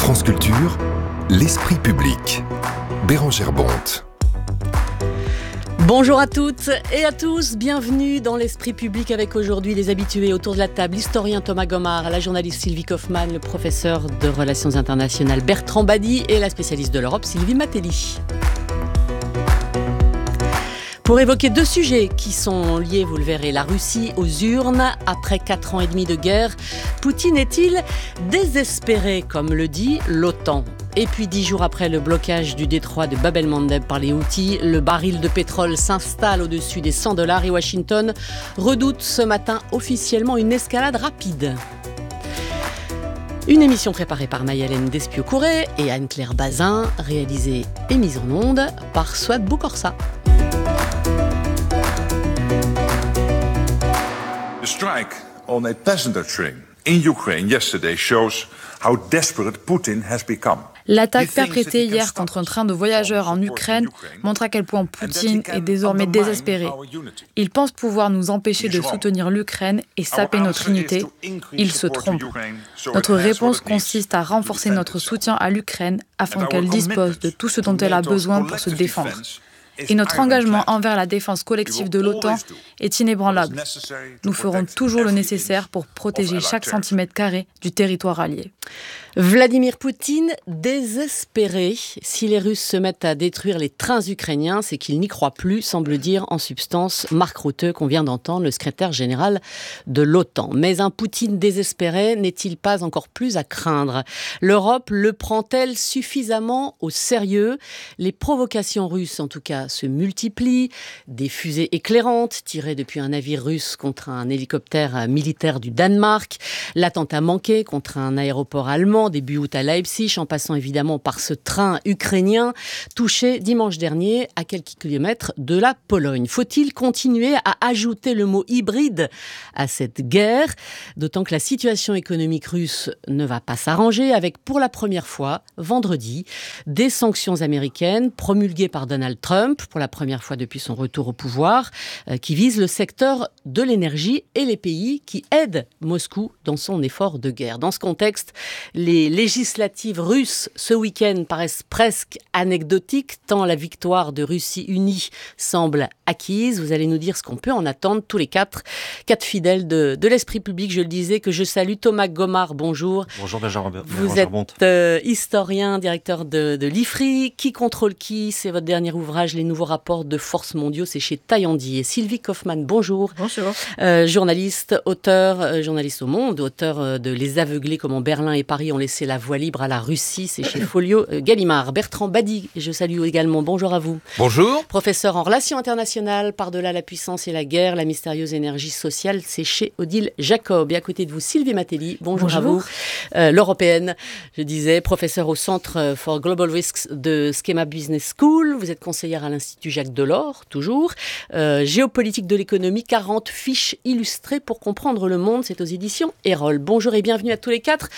France Culture, l'esprit public. Bérangère Bonte. Bonjour à toutes et à tous, bienvenue dans l'Esprit public avec aujourd'hui les habitués autour de la table, l'historien Thomas Gomard, la journaliste Sylvie Kaufmann, le professeur de relations internationales Bertrand Badi et la spécialiste de l'Europe Sylvie Matelli. Pour évoquer deux sujets qui sont liés, vous le verrez, la Russie aux urnes. Après 4 ans et demi de guerre, Poutine est-il désespéré, comme le dit l'OTAN ? Et puis 10 jours après le blocage du détroit de Bab el-Mandeb par les Houthis, le baril de pétrole s'installe au-dessus des $100 et Washington redoute ce matin officiellement une escalade rapide. Une émission préparée par Maï-Hélène Despio-Couré et Anne-Claire Bazin, réalisée et mise en onde par Souad Boukorsa. The strike on a passenger train in Ukraine yesterday shows how desperate Putin has become. L'attaque perpétrée hier contre un train de voyageurs en Ukraine montre à quel point Poutine est désormais désespéré. Il pense pouvoir nous empêcher de soutenir l'Ukraine et saper notre unité. Il se trompe. Notre réponse consiste à renforcer notre soutien à l'Ukraine afin qu'elle dispose de tout ce dont elle a besoin pour se défendre. Et notre engagement envers la défense collective de l'OTAN est inébranlable. Nous ferons toujours le nécessaire pour protéger chaque centimètre carré du territoire allié. Vladimir Poutine désespéré. Si les Russes se mettent à détruire les trains ukrainiens, c'est qu'ils n'y croient plus, semble dire en substance Mark Rutte, qu'on vient d'entendre, le secrétaire général de l'OTAN. Mais un Poutine désespéré n'est-il pas encore plus à craindre ? L'Europe le prend-elle suffisamment au sérieux ? Les provocations russes, en tout cas, se multiplient. Des fusées éclairantes tirées depuis un navire russe contre un hélicoptère militaire du Danemark. L'attentat manqué contre un aéroport allemand début août à Leipzig, en passant évidemment par ce train ukrainien touché dimanche dernier à quelques kilomètres de la Pologne. Faut-il continuer à ajouter le mot hybride à cette guerre ? D'autant que la situation économique russe ne va pas s'arranger avec, pour la première fois, vendredi, des sanctions américaines promulguées par Donald Trump, pour la première fois depuis son retour au pouvoir, qui visent le secteur de l'énergie et les pays qui aident Moscou dans son effort de guerre. Dans ce contexte, les législatives russes ce week-end paraissent presque anecdotiques, tant la victoire de Russie unie semble acquise. Vous allez nous dire ce qu'on peut en attendre tous les quatre fidèles de l'esprit public, je le disais, que je salue. Thomas Gomard, bonjour. Bonjour Bérangère Bonte. Vous êtes historien, directeur de l'IFRI. Qui contrôle qui ? C'est votre dernier ouvrage, Les nouveaux rapports de forces mondiaux, c'est chez Taillandier. Et Sylvie Kaufmann, bonjour. Bonjour. Journaliste, journaliste au Monde, auteur de Les aveuglés, comment Berlin et Paris ont laissé la voie libre à la Russie, c'est chez Folio Gallimard. Bertrand Badi, je salue également, bonjour à vous. Bonjour. Professeur en relations internationales, par-delà la puissance et la guerre, la mystérieuse énergie sociale, c'est chez Odile Jacob. Et à côté de vous, Sylvie Matelli, bonjour. À vous. L'européenne, je disais, professeur au Centre for Global Risks de Schema Business School, vous êtes conseillère à l'Institut Jacques Delors, toujours. Géopolitique de l'économie, 40 fiches illustrées pour comprendre le monde, c'est aux éditions Erol. Bonjour et bienvenue à tous les quatre.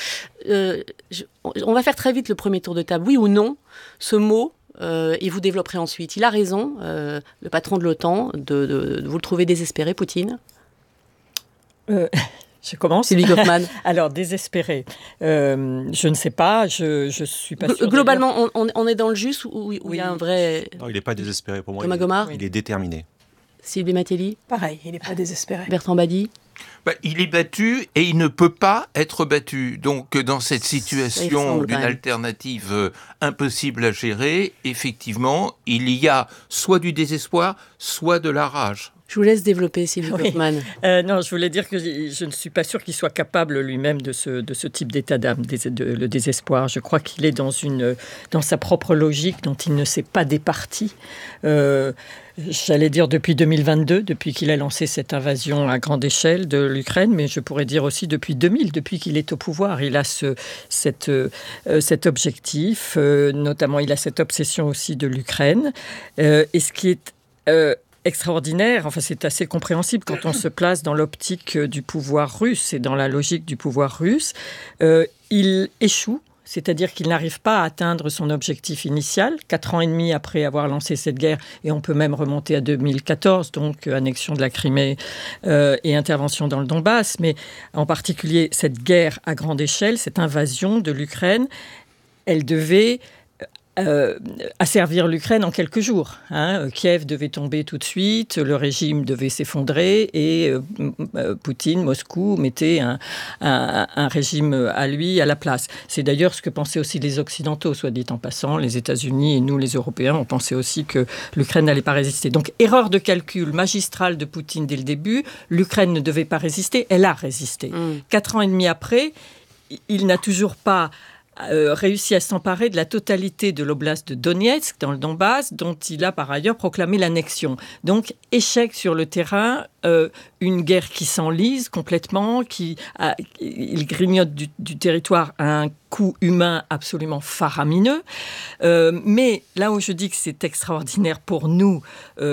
On va faire très vite le premier tour de table. Oui ou non, ce mot, et vous développerez ensuite. Il a raison, le patron de l'OTAN, de vous le trouvez désespéré, Poutine ? Je commence. Sylvie Kaufmann. Alors, désespéré. Je ne sais pas, je suis pas sûre. Globalement, on est dans le juste ou il y a un vrai... Non, il n'est pas désespéré pour moi. Thomas Gomard ? Il est déterminé. Sylvie Matelli ? Pareil, il n'est pas désespéré. Bertrand Badi ? Il est battu et il ne peut pas être battu. Donc, dans cette situation d'une alternative impossible à gérer, effectivement, il y a soit du désespoir, soit de la rage. Je vous laisse développer, Sylvie Kaufmann. Non, je voulais dire que je ne suis pas sûre qu'il soit capable lui-même de ce type d'état d'âme, le désespoir. Je crois qu'il est dans sa propre logique dont il ne s'est pas départi. J'allais dire depuis 2022, depuis qu'il a lancé cette invasion à grande échelle de l'Ukraine, mais je pourrais dire aussi depuis 2000, depuis qu'il est au pouvoir. Il a cet objectif, notamment il a cette obsession aussi de l'Ukraine. Et ce qui est extraordinaire, enfin c'est assez compréhensible quand on se place dans l'optique du pouvoir russe et dans la logique du pouvoir russe. Il échoue. C'est-à-dire qu'il n'arrive pas à atteindre son objectif initial, 4 ans et demi après avoir lancé cette guerre, et on peut même remonter à 2014, donc annexion de la Crimée et intervention dans le Donbass, mais en particulier cette guerre à grande échelle, cette invasion de l'Ukraine, elle devait asservir l'Ukraine en quelques jours. Kiev devait tomber tout de suite, le régime devait s'effondrer et Poutine, Moscou, mettait un régime à lui à la place. C'est d'ailleurs ce que pensaient aussi les Occidentaux, soit dit en passant. Les États-Unis et nous, les Européens, on pensait aussi que l'Ukraine n'allait pas résister. Donc, erreur de calcul magistrale de Poutine dès le début. L'Ukraine ne devait pas résister, elle a résisté. 4 ans et demi après, il n'a toujours pas réussi à s'emparer de la totalité de l'oblast de Donetsk, dans le Donbass, dont il a par ailleurs proclamé l'annexion. Donc, échec sur le terrain, une guerre qui s'enlise complètement, il grignote du territoire à un coût humain absolument faramineux. Mais là où je dis que c'est extraordinaire pour nous,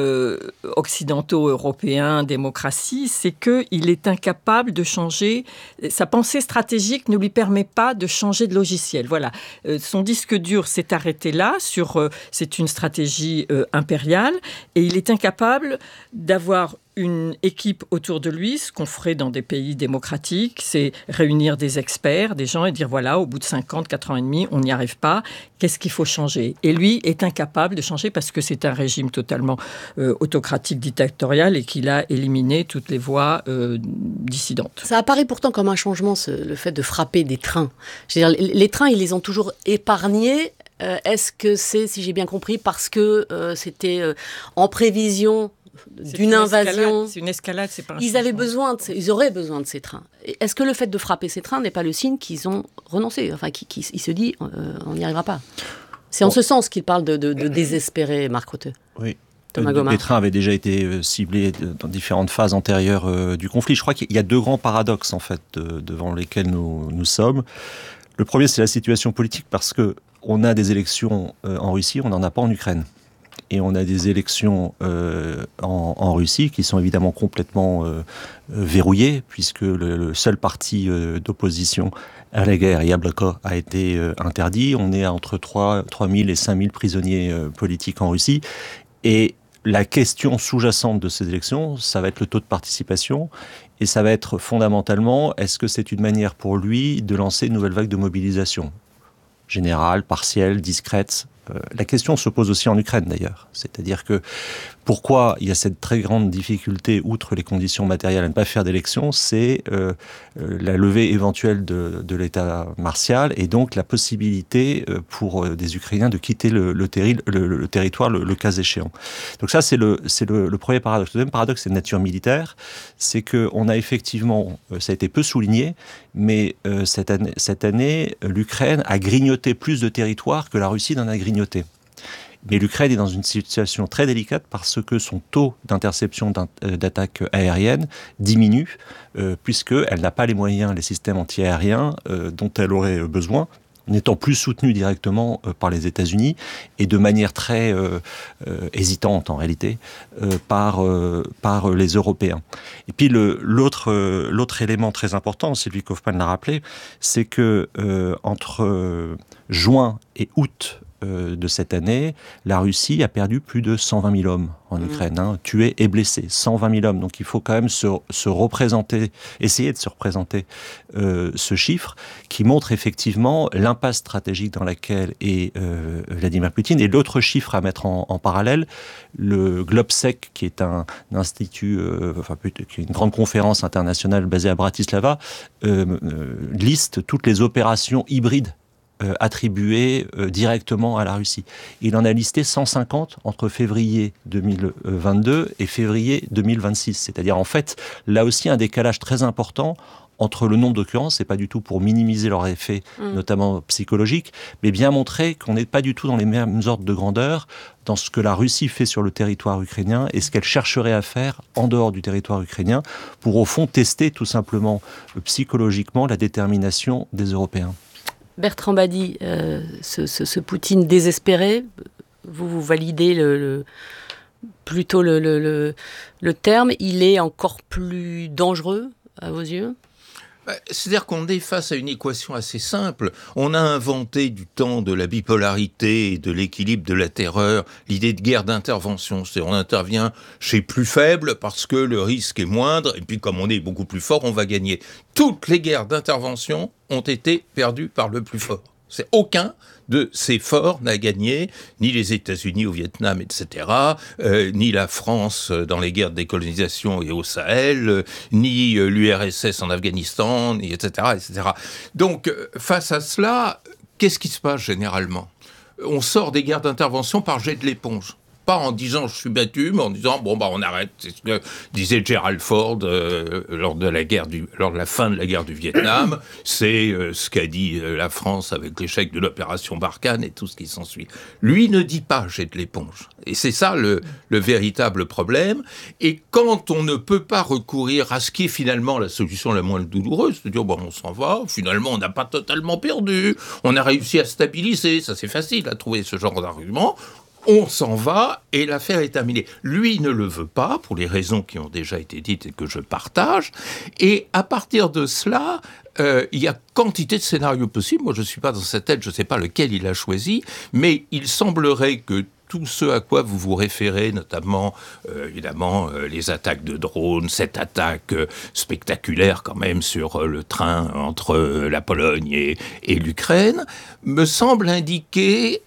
occidentaux, européens, démocratie, c'est qu'il est incapable de changer. Sa pensée stratégique ne lui permet pas de changer de logiciel. Voilà. Son disque dur s'est arrêté là, c'est une stratégie impériale, et il est incapable d'avoir une équipe autour de lui. Ce qu'on ferait dans des pays démocratiques, c'est réunir des experts, des gens, et dire voilà, au bout de 4 ans et demi, on n'y arrive pas, qu'est-ce qu'il faut changer ? Et lui est incapable de changer parce que c'est un régime totalement autocratique, dictatorial, et qu'il a éliminé toutes les voies dissidentes. Ça apparaît pourtant comme un changement, le fait de frapper des trains. Je veux dire, les trains, ils les ont toujours épargnés. Est-ce que c'est, si j'ai bien compris, parce que c'était en prévision d'une invasion. C'est une escalade, c'est pas un ils auraient besoin de ces trains. Est-ce que le fait de frapper ces trains n'est pas le signe qu'ils ont renoncé ? Enfin, ils se disent, on n'y arrivera pas. C'est en ce sens qu'il parle de désespérer, Marc Rothe. Oui. Thomas Gomard. Les trains avaient déjà été ciblés dans différentes phases antérieures du conflit. Je crois qu'il y a 2 grands paradoxes, en fait, devant lesquels nous sommes. Le premier, c'est la situation politique, parce qu'on a des élections en Russie, on n'en a pas en Ukraine. Et on a des élections en Russie qui sont évidemment complètement verrouillées, puisque le seul parti d'opposition à la guerre, Yabloko, a été interdit. On est à entre 3 000 et 5 000 prisonniers politiques en Russie. Et la question sous-jacente de ces élections, ça va être le taux de participation. Et ça va être fondamentalement, est-ce que c'est une manière pour lui de lancer une nouvelle vague de mobilisation ? Générale, partielle, discrète. La question se pose aussi en Ukraine d'ailleurs. C'est-à-dire que pourquoi il y a cette très grande difficulté, outre les conditions matérielles, à ne pas faire d'élection, c'est la levée éventuelle de l'état martial et donc la possibilité pour des Ukrainiens de quitter le territoire le cas échéant. Donc ça, c'est le premier paradoxe. Le deuxième paradoxe, c'est de nature militaire. C'est qu'on a effectivement, ça a été peu souligné, mais cette année, l'Ukraine a grignoté plus de territoire que la Russie n'en a grignoté. Mais l'Ukraine est dans une situation très délicate parce que son taux d'interception d'attaques aériennes diminue, puisqu'elle n'a pas les moyens, les systèmes antiaériens dont elle aurait besoin, n'étant plus soutenue directement par les États-Unis et de manière très hésitante en réalité par les Européens. Et puis l'autre élément très important, Sylvie Kaufmann l'a rappelé, c'est que entre juin et août de cette année, la Russie a perdu plus de 120 000 hommes en Ukraine, tués et blessés, 120 000 hommes. Donc il faut quand même se représenter, essayer de se représenter ce chiffre qui montre effectivement l'impasse stratégique dans laquelle est Vladimir Poutine. Et l'autre chiffre à mettre en parallèle, le Globsec, qui est un institut, qui est une grande conférence internationale basée à Bratislava, liste toutes les opérations hybrides attribué directement à la Russie. Il en a listé 150 entre février 2022 et février 2026. C'est-à-dire, en fait, là aussi, un décalage très important entre le nombre d'occurrences, c'est pas du tout pour minimiser leur effet, notamment psychologique, mais bien montrer qu'on n'est pas du tout dans les mêmes ordres de grandeur dans ce que la Russie fait sur le territoire ukrainien et ce qu'elle chercherait à faire en dehors du territoire ukrainien pour, au fond, tester tout simplement psychologiquement la détermination des Européens. Bertrand Badi, ce Poutine désespéré, vous validez plutôt le terme, il est encore plus dangereux à vos yeux ? C'est-à-dire qu'on est face à une équation assez simple. On a inventé du temps de la bipolarité et de l'équilibre de la terreur, l'idée de guerre d'intervention. C'est-à-dire on intervient chez plus faible parce que le risque est moindre, et puis comme on est beaucoup plus fort, on va gagner. Toutes les guerres d'intervention ont été perdues par le plus fort. Aucun de ces forts n'a gagné, ni les États-Unis au Vietnam, etc., ni la France dans les guerres de décolonisation et au Sahel, ni l'URSS en Afghanistan, ni etc., etc. Donc, face à cela, qu'est-ce qui se passe généralement ? On sort des guerres d'intervention par jet de l'éponge. Pas en disant « je suis battu », mais en disant « bon, on arrête ». C'est ce que disait Gerald Ford lors de la fin de la guerre du Vietnam. C'est ce qu'a dit la France avec l'échec de l'opération Barkhane et tout ce qui s'ensuit. Lui ne dit pas « jet de l'éponge ». Et c'est ça le véritable problème. Et quand on ne peut pas recourir à ce qui est finalement la solution la moins douloureuse, c'est-à-dire on s'en va, finalement on n'a pas totalement perdu, on a réussi à stabiliser, ça c'est facile à trouver ce genre d'argument. On s'en va et l'affaire est terminée. Lui ne le veut pas, pour les raisons qui ont déjà été dites et que je partage. Et à partir de cela, il y a quantité de scénarios possibles. Moi, je ne suis pas dans sa tête, je ne sais pas lequel il a choisi, mais il semblerait que tout ce à quoi vous vous référez, notamment, évidemment, les attaques de drones, cette attaque spectaculaire quand même sur le train entre la Pologne et l'Ukraine, me semble indiquer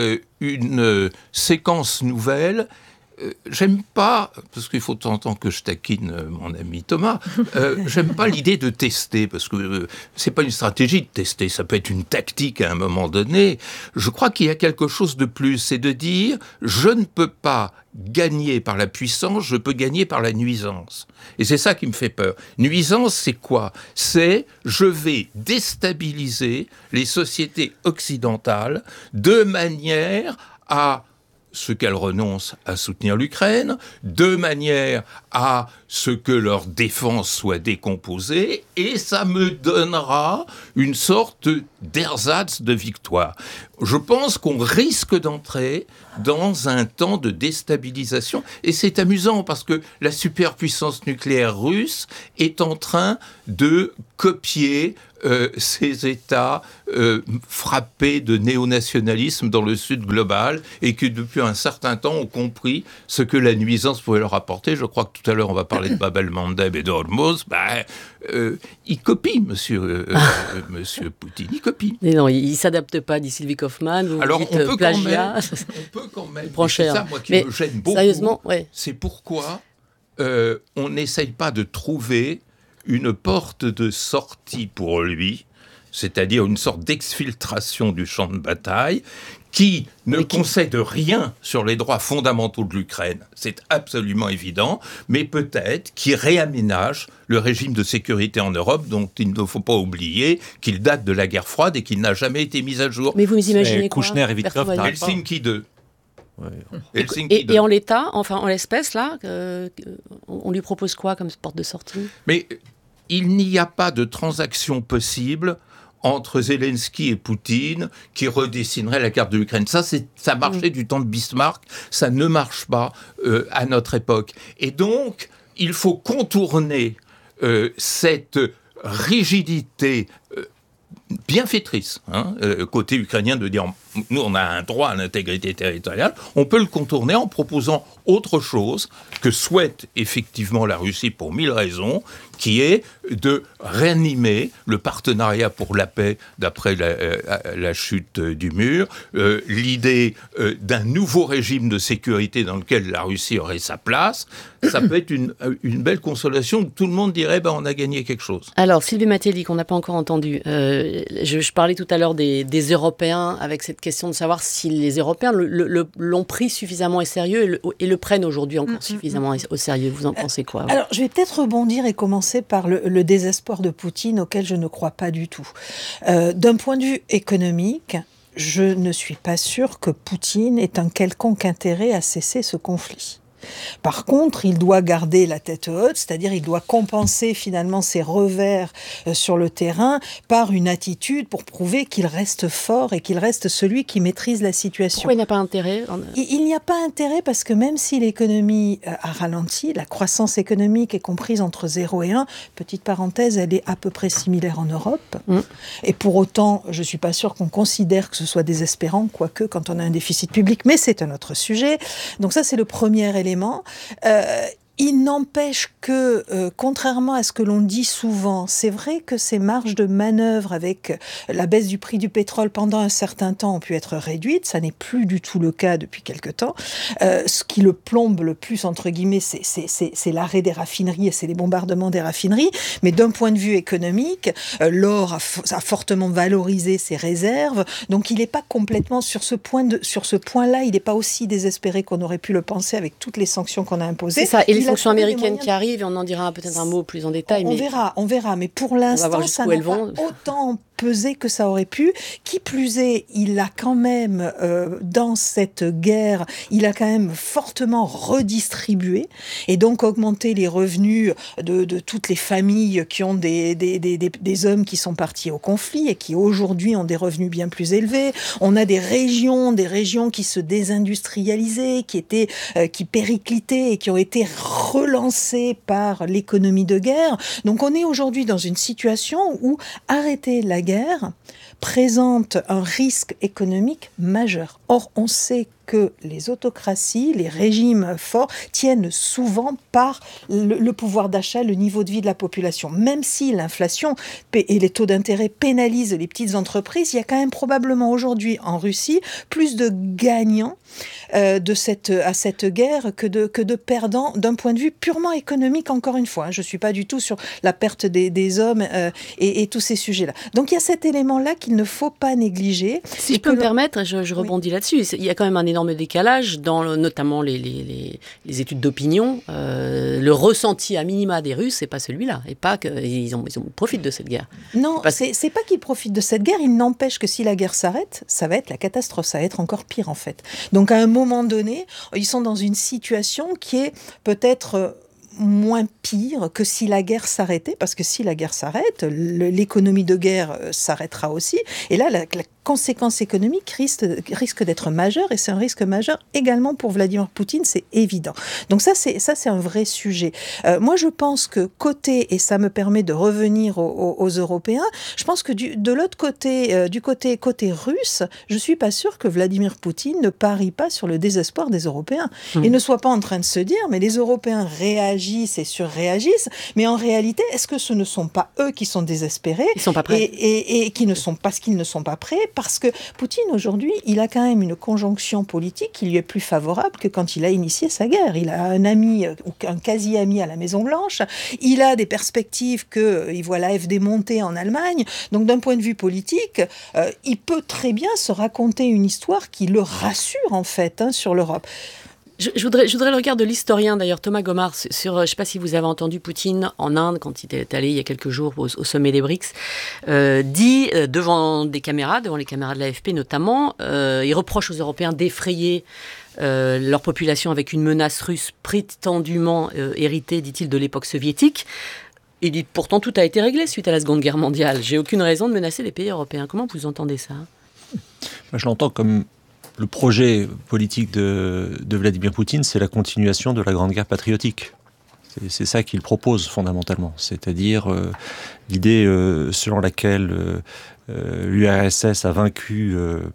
une séquence nouvelle. J'aime pas, parce qu'il faut de temps en temps que je taquine mon ami Thomas, j'aime pas l'idée de tester, parce que c'est pas une stratégie de tester, ça peut être une tactique à un moment donné. Je crois qu'il y a quelque chose de plus, c'est de dire, je ne peux pas gagner par la puissance, je peux gagner par la nuisance. Et c'est ça qui me fait peur. Nuisance, c'est quoi ? C'est, je vais déstabiliser les sociétés occidentales de manière à ce qu'elles renoncent à soutenir l'Ukraine, de manière à ce que leur défense soit décomposée, et ça me donnera une sorte d'ersatz de victoire. Je pense qu'on risque d'entrer dans un temps de déstabilisation, et c'est amusant parce que la superpuissance nucléaire russe est en train de copier ces États frappés de néonationalisme dans le Sud global et qui depuis un certain temps ont compris ce que la nuisance pouvait leur apporter. Je crois que tout à l'heure on va parler de Bab el-Mandeb et d'Hormuz. Il copie, monsieur Poutine, il copie. Mais non, il ne s'adapte pas, dit Sylvie Kaufmann. Alors on peut quand même, il prend cher. C'est ça moi qui me gêne beaucoup. Sérieusement, ouais. C'est pourquoi on n'essaye pas de trouver une porte de sortie pour lui, c'est-à-dire une sorte d'exfiltration du champ de bataille, qui ne concède rien sur les droits fondamentaux de l'Ukraine, c'est absolument évident, mais peut-être qui réaménage le régime de sécurité en Europe, dont il ne faut pas oublier qu'il date de la guerre froide et qu'il n'a jamais été mis à jour. Mais vous imaginez quoi ? Kouchner et Vitkov, Helsinki 2. Ouais. Et en l'état, enfin en l'espèce là, on lui propose quoi comme porte de sortie ? Mais il n'y a pas de transaction possible entre Zelensky et Poutine qui redessinerait la carte de l'Ukraine. Ça marchait du temps de Bismarck, ça ne marche pas à notre époque. Et donc, il faut contourner cette rigidité bienfaitrice, côté ukrainien, de dire nous on a un droit à l'intégrité territoriale, on peut le contourner en proposant autre chose que souhaite effectivement la Russie pour 1000 raisons, qui est de réanimer le partenariat pour la paix d'après la chute du mur, l'idée d'un nouveau régime de sécurité dans lequel la Russie aurait sa place. Ça peut être une belle consolation, tout le monde dirait on a gagné quelque chose. Alors Sylvie Mattéli, qu'on n'a pas encore entendu, je parlais tout à l'heure des Européens avec cette question de savoir si les Européens l'ont pris suffisamment au sérieux et le prennent aujourd'hui encore suffisamment au sérieux. Vous en pensez quoi ? Alors, je vais peut-être rebondir et commencer par le désespoir de Poutine, auquel je ne crois pas du tout. D'un point de vue économique, je ne suis pas sûre que Poutine ait un quelconque intérêt à cesser ce conflit. Par contre, il doit garder la tête haute, c'est-à-dire il doit compenser finalement ses revers sur le terrain par une attitude pour prouver qu'il reste fort et qu'il reste celui qui maîtrise la situation. Pourquoi il n'a pas intérêt ? Il n'y a pas intérêt parce que même si l'économie a ralenti, la croissance économique est comprise entre 0 et 1, petite parenthèse, elle est à peu près similaire en Europe. Et pour autant, je ne suis pas sûre qu'on considère que ce soit désespérant, quoique quand on a un déficit public, mais c'est un autre sujet. Donc ça, c'est le premier élément. Il n'empêche que, contrairement à ce que l'on dit souvent, c'est vrai que ces marges de manœuvre avec la baisse du prix du pétrole pendant un certain temps ont pu être réduites. Ça n'est plus du tout le cas depuis quelque temps. Ce qui le plombe le plus, entre guillemets, c'est l'arrêt des raffineries et c'est les bombardements des raffineries. Mais d'un point de vue économique, l'or a fortement valorisé ses réserves. Donc il n'est pas complètement sur ce point-là, il n'est pas aussi désespéré qu'on aurait pu le penser avec toutes les sanctions qu'on a imposées. C'est ça. Et les sanctions américaines qui arrivent, et on en dira peut-être un mot plus en détail. On verra. Mais pour l'instant, ça n'a pas autant pesé que ça aurait pu. Qui plus est, il a quand même, dans cette guerre, il a quand même fortement redistribué et donc augmenté les revenus de toutes les familles qui ont des hommes qui sont partis au conflit et qui aujourd'hui ont des revenus bien plus élevés. On a des régions qui se désindustrialisaient, qui périclitaient et qui ont été relancées par l'économie de guerre. Donc on est aujourd'hui dans une situation où arrêter la guerre présente un risque économique majeur. Or, on sait que les autocraties, les régimes forts, tiennent souvent par le pouvoir d'achat, le niveau de vie de la population. Même si l'inflation et les taux d'intérêt pénalisent les petites entreprises, il y a quand même probablement aujourd'hui en Russie plus de gagnants à cette guerre que de perdants d'un point de vue purement économique, encore une fois. Je ne suis pas du tout sur la perte des hommes et tous ces sujets-là. Donc il y a cet élément-là qu'il ne faut pas négliger. Si je peux me permettre, je rebondis là-dessus. Il y a quand même un énorme décalage dans notamment les études d'opinion. Le ressenti à minima des Russes, c'est pas celui-là. Et pas qu'ils profitent de cette guerre. Non, c'est pas qu'ils profitent de cette guerre. Il n'empêche que si la guerre s'arrête, ça va être la catastrophe. Ça va être encore pire, en fait. Donc, à un moment donné, ils sont dans une situation qui est peut-être moins pire que si la guerre s'arrêtait, parce que si la guerre s'arrête, l'économie de guerre s'arrêtera aussi. Et là, la conséquence économique risque d'être majeure, et c'est un risque majeur également pour Vladimir Poutine, c'est évident. Donc ça, c'est un vrai sujet. Moi, je pense que et ça me permet de revenir aux Européens, je pense que de l'autre côté, du côté russe, je suis pas sûre que Vladimir Poutine ne parie pas sur le désespoir des Européens. Et ne soit pas en train de se dire, mais les Européens réagissent et surréagissent, mais en réalité, est-ce que ce ne sont pas eux qui sont désespérés? Ils sont pas prêts. Et qui ne sont parce qu'ils ne sont pas prêts, parce que Poutine, aujourd'hui, il a quand même une conjonction politique qui lui est plus favorable que quand il a initié sa guerre. Il a un ami, ou un quasi-ami à la Maison-Blanche. Il a des perspectives qu'il voit l'AfD monter en Allemagne. Donc, d'un point de vue politique, il peut très bien se raconter une histoire qui le rassure, en fait, sur l'Europe. Je voudrais le regard de l'historien, d'ailleurs, Thomas Gomard, sur, je ne sais pas si vous avez entendu Poutine en Inde, quand il est allé il y a quelques jours au sommet des BRICS, dit devant les caméras de l'AFP notamment, il reproche aux Européens d'effrayer leur population avec une menace russe prétendument héritée, dit-il, de l'époque soviétique. Il dit pourtant tout a été réglé suite à la Seconde Guerre mondiale. J'ai aucune raison de menacer les pays européens. Comment vous entendez ça ? Moi, je l'entends comme le projet politique de Vladimir Poutine, c'est la continuation de la Grande Guerre patriotique. C'est ça qu'il propose fondamentalement, c'est-à-dire l'idée selon laquelle l'URSS a vaincu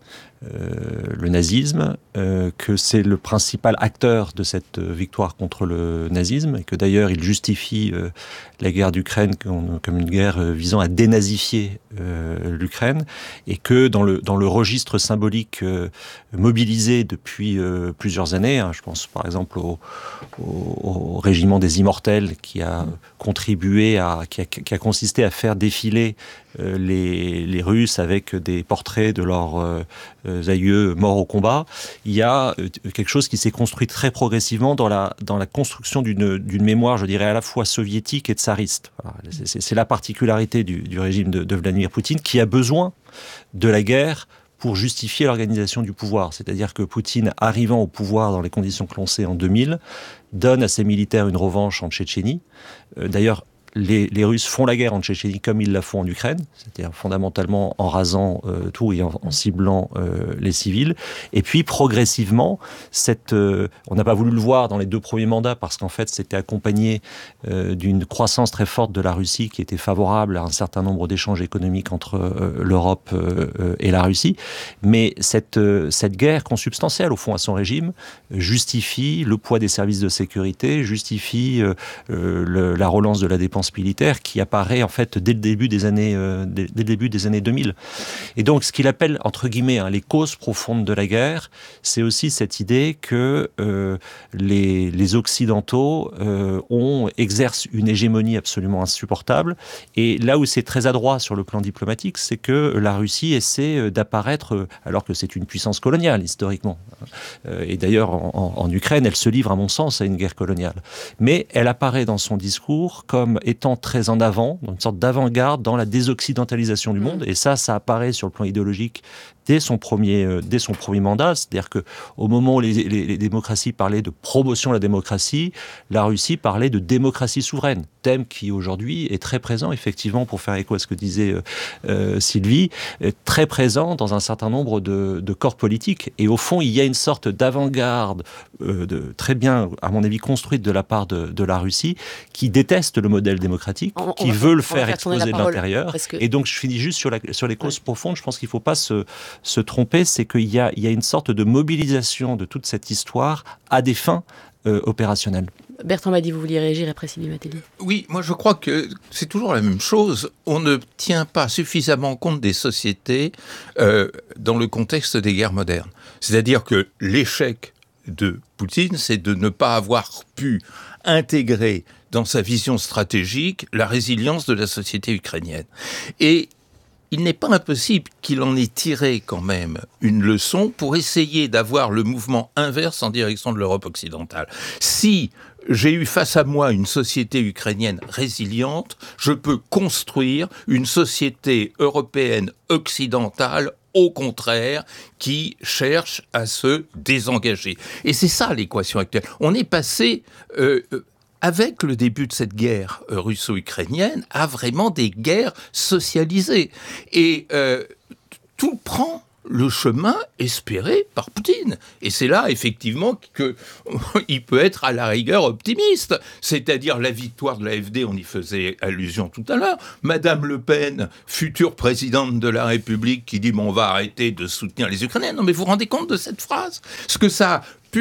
le nazisme, que c'est le principal acteur de cette victoire contre le nazisme, et que d'ailleurs il justifie la guerre d'Ukraine comme une guerre visant à dénazifier l'Ukraine, et que dans le registre symbolique mobilisé depuis plusieurs années, je pense par exemple au régiment des Immortels qui a contribué qui a consisté à faire défiler les Russes avec des portraits de leurs aïeux morts au combat. Il y a quelque chose qui s'est construit très progressivement dans la construction d'une mémoire, je dirais, à la fois soviétique et tsariste. Voilà. C'est la particularité du régime de Vladimir Poutine, qui a besoin de la guerre pour justifier l'organisation du pouvoir. C'est-à-dire que Poutine, arrivant au pouvoir dans les conditions que l'on sait en 2000, donne à ses militaires une revanche en Tchétchénie. D'ailleurs, les Russes font la guerre en Tchétchénie comme ils la font en Ukraine, c'est-à-dire fondamentalement en rasant tout et en ciblant les civils. Et puis progressivement, on n'a pas voulu le voir dans les 2 premiers mandats parce qu'en fait c'était accompagné d'une croissance très forte de la Russie qui était favorable à un certain nombre d'échanges économiques entre l'Europe et la Russie. Mais cette guerre consubstantielle au fond à son régime justifie le poids des services de sécurité, justifie la relance de la dépense militaire qui apparaît en fait dès le début des années 2000. Et donc ce qu'il appelle entre guillemets les causes profondes de la guerre, c'est aussi cette idée que les Occidentaux exercent une hégémonie absolument insupportable. Et là où c'est très adroit sur le plan diplomatique, c'est que la Russie essaie d'apparaître, alors que c'est une puissance coloniale historiquement. Et d'ailleurs en Ukraine, elle se livre à mon sens à une guerre coloniale. Mais elle apparaît dans son discours comme étant très en avant, dans une sorte d'avant-garde dans la désoccidentalisation du monde. Et ça apparaît sur le plan idéologique dès son premier mandat, c'est-à-dire que au moment où les démocraties parlaient de promotion de la démocratie, la Russie parlait de démocratie souveraine, thème qui aujourd'hui est très présent, effectivement, pour faire écho à ce que disait Sylvie, très présent dans un certain nombre de corps politiques. Et au fond, il y a une sorte d'avant-garde très bien, à mon avis, construite de la part de la Russie, qui déteste le modèle démocratique, qui veut le faire exploser de l'intérieur. Et donc, je finis juste sur les causes profondes. Je pense qu'il ne faut pas se tromper, c'est qu'il y a une sorte de mobilisation de toute cette histoire à des fins opérationnelles. Bertrand Badi, vous vouliez réagir après Sylvie Matelli? Oui, moi je crois que c'est toujours la même chose. On ne tient pas suffisamment compte des sociétés dans le contexte des guerres modernes. C'est-à-dire que l'échec de Poutine, c'est de ne pas avoir pu intégrer dans sa vision stratégique la résilience de la société ukrainienne. Et il n'est pas impossible qu'il en ait tiré quand même une leçon pour essayer d'avoir le mouvement inverse en direction de l'Europe occidentale. Si j'ai eu face à moi une société ukrainienne résiliente, je peux construire une société européenne occidentale au contraire, qui cherche à se désengager. Et c'est ça l'équation actuelle. On est passé avec le début de cette guerre russo-ukrainienne, à vraiment des guerres socialisées. Et tout prend le chemin espéré par Poutine. Et c'est là, effectivement, qu'il peut être à la rigueur optimiste. C'est-à-dire la victoire de l'AfD, on y faisait allusion tout à l'heure. Madame Le Pen, future présidente de la République, qui dit « on va arrêter de soutenir les Ukrainiens ». Non, mais vous vous rendez compte de cette phrase ? Ce que ça a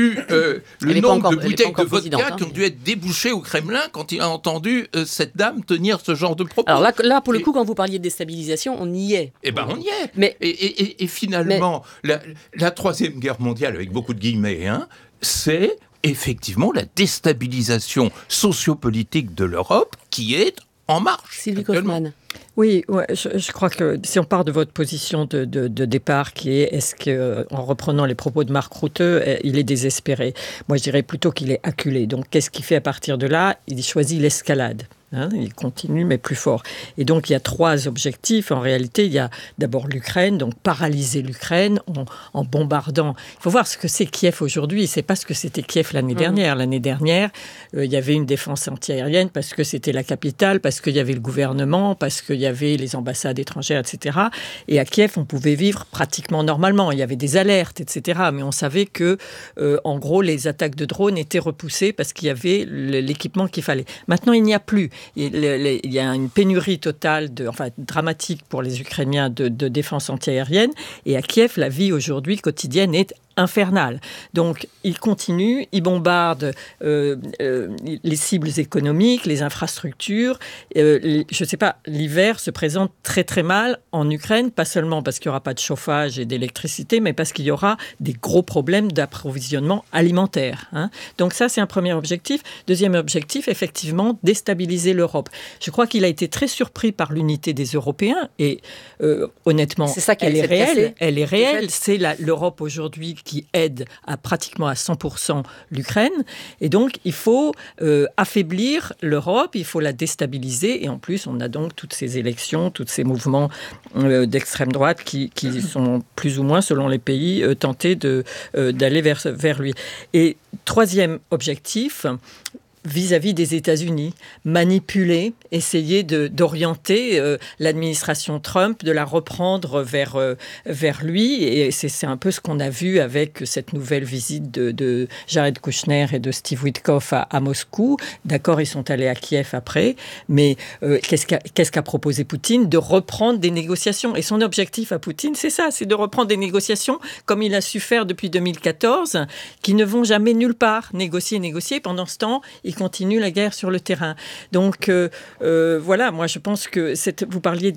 le nombre de bouteilles de vodka qui ont dû être débouchées au Kremlin quand il a entendu cette dame tenir ce genre de propos. Alors là pour le coup, quand vous parliez de déstabilisation, on y est. Eh bien, on y est. Mais, et finalement, la Troisième Guerre mondiale, avec beaucoup de guillemets, c'est effectivement la déstabilisation sociopolitique de l'Europe qui est en marche. Sylvie Kaufmann. Oui, je crois que si on part de votre position de départ, qui est-ce que, en reprenant les propos de Mark Rutte, il est désespéré. Moi, je dirais plutôt qu'il est acculé. Donc, qu'est-ce qu'il fait à partir de là ? Il choisit l'escalade. Il continue, mais plus fort. Et donc, il y a 3 objectifs. En réalité, il y a d'abord l'Ukraine, donc paralyser l'Ukraine en bombardant. Il faut voir ce que c'est Kiev aujourd'hui. C'est pas ce que c'était Kiev l'année dernière. L'année dernière, il y avait une défense antiaérienne parce que c'était la capitale, parce qu'il y avait le gouvernement, parce qu'il y avait les ambassades étrangères, etc. Et à Kiev, on pouvait vivre pratiquement normalement. Il y avait des alertes, etc. Mais on savait que, en gros, les attaques de drones étaient repoussées parce qu'il y avait l'équipement qu'il fallait. Maintenant, il n'y a plus. Il y a une pénurie totale, dramatique pour les Ukrainiens de défense antiaérienne. Et à Kiev, la vie aujourd'hui quotidienne est infernale. Donc, il continue, il bombarde les cibles économiques, les infrastructures. Je ne sais pas, l'hiver se présente très très mal en Ukraine, pas seulement parce qu'il n'y aura pas de chauffage et d'électricité, mais parce qu'il y aura des gros problèmes d'approvisionnement alimentaire. Donc ça, c'est un premier objectif. Deuxième objectif, effectivement, déstabiliser l'Europe. Je crois qu'il a été très surpris par l'unité des Européens et honnêtement, elle est réelle. Elle est réelle. C'est l'Europe aujourd'hui qui aide pratiquement à 100% l'Ukraine. Et donc, il faut affaiblir l'Europe, il faut la déstabiliser. Et en plus, on a donc toutes ces élections, tous ces mouvements d'extrême droite qui sont plus ou moins, selon les pays, tentés d'aller vers lui. Et troisième objectif, vis-à-vis des États-Unis, manipuler, essayer d'orienter l'administration Trump, de la reprendre vers lui. Et c'est un peu ce qu'on a vu avec cette nouvelle visite de Jared Kushner et de Steve Witkoff à Moscou. D'accord, ils sont allés à Kiev après, mais qu'est-ce qu'a proposé Poutine ? De reprendre des négociations. Et son objectif à Poutine, c'est ça, c'est de reprendre des négociations comme il a su faire depuis 2014, qui ne vont jamais nulle part. Négocier. Pendant ce temps, il continue la guerre sur le terrain. Donc, voilà, moi je pense que vous parliez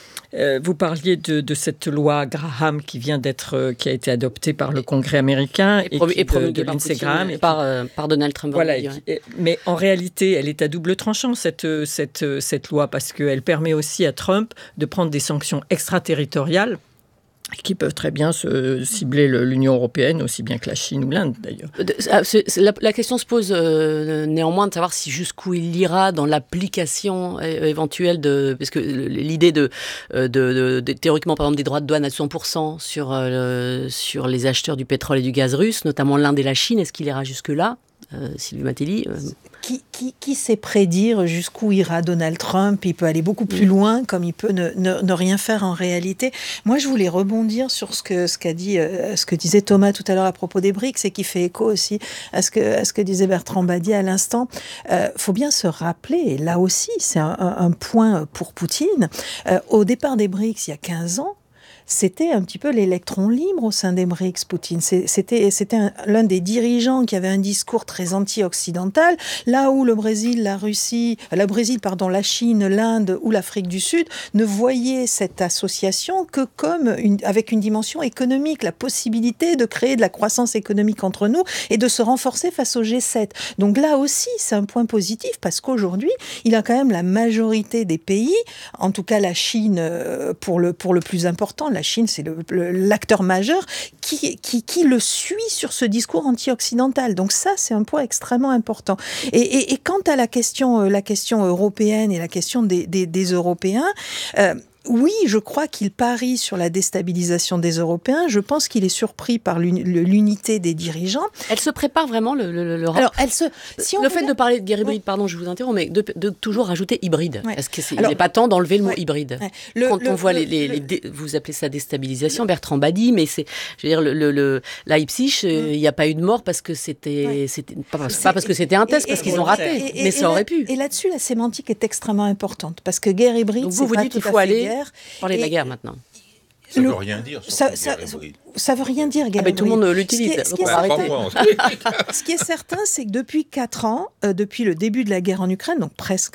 de cette loi Graham qui a été adoptée par le Congrès américain et promulguée par Lindsey Graham et par Donald Trump. Voilà, mais en réalité, elle est à double tranchant cette loi parce qu'elle permet aussi à Trump de prendre des sanctions extraterritoriales qui peuvent très bien cibler l'Union européenne, aussi bien que la Chine ou l'Inde, d'ailleurs. La question se pose néanmoins de savoir si jusqu'où il ira dans l'application éventuelle parce que l'idée de théoriquement, par exemple, des droits de douane à 100% sur les acheteurs du pétrole et du gaz russe, notamment l'Inde et la Chine, est-ce qu'il ira jusque-là, Sylvie Matelli? Qui sait prédire jusqu'où ira Donald Trump ? Il peut aller beaucoup plus loin, comme il peut ne rien faire en réalité. Moi, je voulais rebondir sur ce que disait Thomas tout à l'heure à propos des BRICS et qui fait écho aussi à ce que disait Bertrand Badier à l'instant. Faut bien se rappeler, et là aussi, c'est un point pour Poutine. Au départ des BRICS, il y a 15 ans, c'était un petit peu l'électron libre au sein des BRICS, Poutine. C'était l'un des dirigeants qui avait un discours très anti-occidental, là où la Chine, l'Inde ou l'Afrique du Sud ne voyaient cette association que comme avec une dimension économique, la possibilité de créer de la croissance économique entre nous et de se renforcer face au G7. Donc là aussi, c'est un point positif parce qu'aujourd'hui, il a quand même la majorité des pays, en tout cas la Chine pour le plus important. La Chine, c'est l'acteur majeur qui le suit sur ce discours anti-occidental. Donc ça, c'est un point extrêmement important. Et quant à la question européenne et la question des Européens, oui, je crois qu'il parie sur la déstabilisation des Européens. Je pense qu'il est surpris par l'unité des dirigeants. Elle se prépare vraiment, l'Europe. Alors, le fait de parler de guerre hybride, pardon, je vous interromps, mais de toujours rajouter hybride. Ouais. Est-ce qu'il n'est pas temps d'enlever le mot hybride ? Ouais. Quand on voit vous appelez ça déstabilisation, Bertrand Badi, mais c'est, je veux dire, Leipzig, il n'y a pas eu de mort parce que c'était pas parce que c'était un test, parce qu'ils ont raté, mais ça aurait pu. Et là-dessus, la sémantique est extrêmement importante, parce que guerre hybride, donc vous dites qu'il faut aller parler de la guerre maintenant. Ça ne veut rien dire. Ça veut rien dire, guerre hybride. Tout le monde l'utilise. Ce qui est certain, c'est que depuis 4 ans, depuis le début de la guerre en Ukraine, donc presque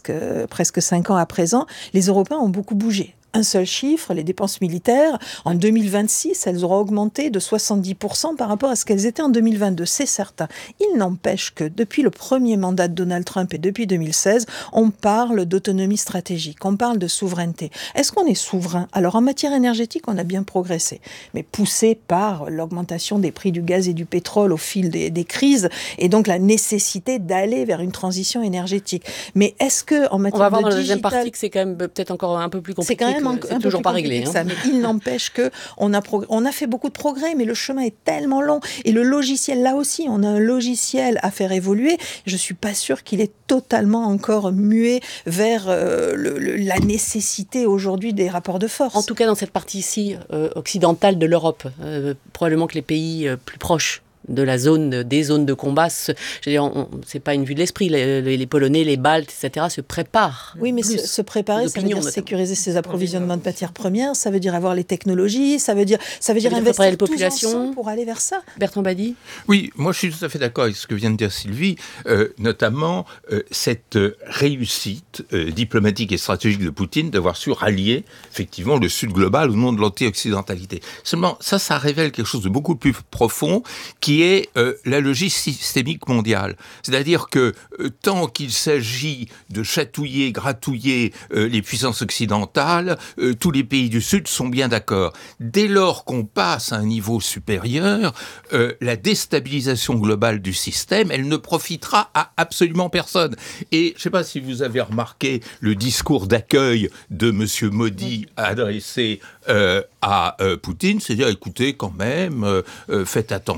5 ans à présent, les Européens ont beaucoup bougé. Un seul chiffre, les dépenses militaires, en 2026, elles auront augmenté de 70% par rapport à ce qu'elles étaient en 2022, c'est certain. Il n'empêche que depuis le premier mandat de Donald Trump et depuis 2016, on parle d'autonomie stratégique, on parle de souveraineté. Est-ce qu'on est souverain ? Alors en matière énergétique, on a bien progressé, mais poussé par l'augmentation des prix du gaz et du pétrole au fil des crises, et donc la nécessité d'aller vers une transition énergétique. Mais est-ce que en matière on va voir de dans la deuxième partie que c'est quand même peut-être encore un peu plus compliqué. C'est quand même c'est toujours pas réglé. Ça, mais il n'empêche que on a fait beaucoup de progrès, mais le chemin est tellement long. Et le logiciel, là aussi, on a un logiciel à faire évoluer. Je suis pas sûre qu'il est totalement encore muet vers la nécessité aujourd'hui des rapports de force. En tout cas, dans cette partie-ci occidentale de l'Europe, probablement que les pays plus proches de des zones de combat, c'est pas une vue de l'esprit. Les Polonais, les Baltes, etc. se préparent. Oui, mais se préparer, ça veut dire sécuriser ses approvisionnements de matières premières, ça veut dire avoir les technologies, ça veut dire investir tous ensemble pour aller vers ça. Bertrand Badi ? Oui, moi je suis tout à fait d'accord avec ce que vient de dire Sylvie, notamment cette réussite diplomatique et stratégique de Poutine d'avoir su rallier effectivement le Sud global au nom de l'anti-occidentalité. Seulement, ça révèle quelque chose de beaucoup plus profond qui est la logique systémique mondiale. C'est-à-dire que tant qu'il s'agit de chatouiller, gratouiller les puissances occidentales, tous les pays du Sud sont bien d'accord. Dès lors qu'on passe à un niveau supérieur, la déstabilisation globale du système, elle ne profitera à absolument personne. Et je ne sais pas si vous avez remarqué le discours d'accueil de M. Modi adressé à Poutine, c'est-à-dire, écoutez, quand même, faites attention,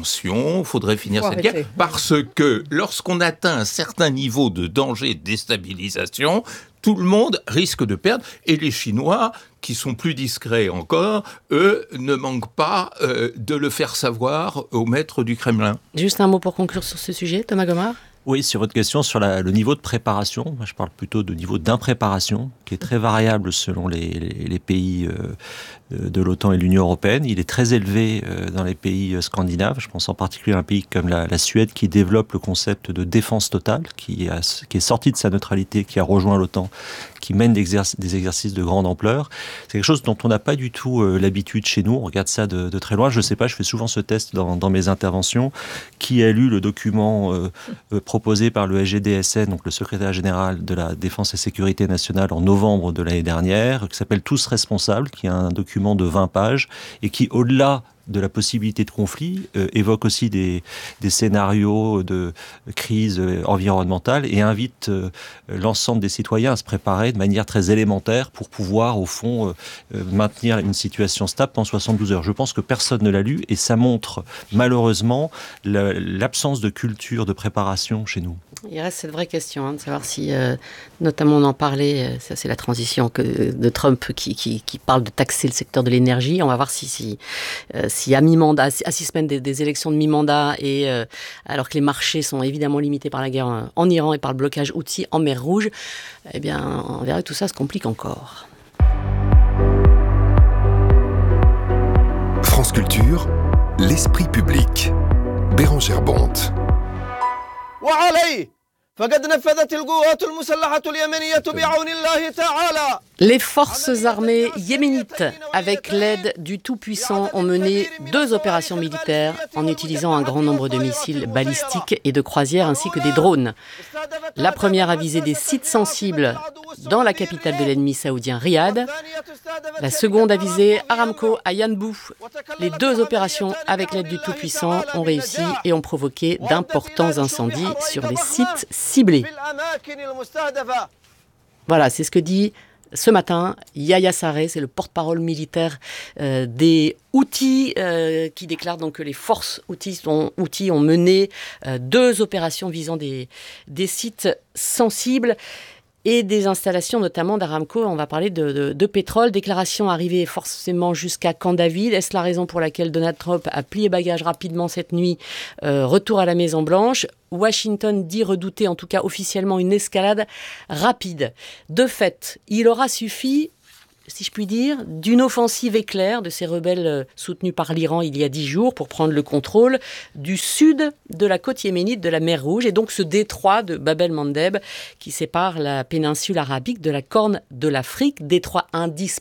non, il faudrait finir cette guerre, parce que lorsqu'on atteint un certain niveau de danger et de déstabilisation, tout le monde risque de perdre, et les Chinois, qui sont plus discrets encore, eux, ne manquent pas de le faire savoir au maître du Kremlin. Juste un mot pour conclure sur ce sujet, Thomas Gomard. Oui, sur votre question sur le niveau de préparation, moi je parle plutôt de niveau d'impréparation, qui est très variable selon les pays de l'OTAN et l'Union européenne. Il est très élevé dans les pays scandinaves. Je pense en particulier à un pays comme la Suède qui développe le concept de défense totale, qui est sorti de sa neutralité, qui a rejoint l'OTAN, qui mène des exercices de grande ampleur. C'est quelque chose dont on n'a pas du tout l'habitude chez nous. On regarde ça de très loin. Je ne sais pas, je fais souvent ce test dans mes interventions. Qui a lu le document proposé par le SGDSN, donc le secrétaire général de la Défense et Sécurité nationale, en novembre de l'année dernière, qui s'appelle « Tous responsables », qui est un document de 20 pages et qui, au-delà de la possibilité de conflit, évoque aussi des scénarios de crise environnementale et invite l'ensemble des citoyens à se préparer de manière très élémentaire pour pouvoir, au fond, maintenir une situation stable pendant 72 heures. Je pense que personne ne l'a lu et ça montre malheureusement l'absence de culture de préparation chez nous. Il reste cette vraie question, de savoir si, notamment on en parlait, ça c'est la transition de Trump qui parle de taxer le secteur de l'énergie. On va voir si à mi-mandat, à 6 semaines des élections de mi-mandat, et alors que les marchés sont évidemment limités par la guerre en Iran et par le blocage Houthi en mer Rouge, eh bien on verra que tout ça se complique encore. France Culture, l'esprit public. Bérengère Bonte. Les forces armées yéménites, avec l'aide du Tout-Puissant, ont mené 2 opérations militaires en utilisant un grand nombre de missiles balistiques et de croisières ainsi que des drones. La première a visé des sites sensibles dans la capitale de l'ennemi saoudien, Riyad. La seconde a visé Aramco à Yanbu. Les 2 opérations avec l'aide du Tout-Puissant ont réussi et ont provoqué d'importants incendies sur les sites ciblés. Voilà, c'est ce que dit ce matin Yahya Sarré, c'est le porte-parole militaire des Houthis, qui déclare donc que les forces Houthis ont mené 2 opérations visant des sites sensibles et des installations notamment d'Aramco. On va parler de pétrole. Déclaration arrivée forcément jusqu'à Camp David. Est-ce la raison pour laquelle Donald Trump a plié bagages rapidement cette nuit? Retour à la Maison-Blanche. Washington dit redouter, en tout cas officiellement, une escalade rapide. De fait, il aura suffi, si je puis dire, d'une offensive éclair de ces rebelles soutenus par l'Iran il y a 10 jours pour prendre le contrôle du sud de la côte yéménite de la mer Rouge et donc ce détroit de Bab el-Mandeb qui sépare la péninsule arabique de la Corne de l'Afrique, détroit indispensable